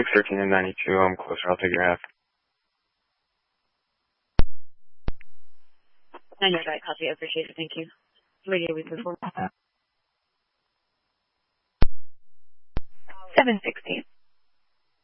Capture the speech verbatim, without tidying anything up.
six thirteen and ninety-two. I'm closer. I'll take your half. I know that, copy. I appreciate it. Thank you. Radio week before. seven sixteen.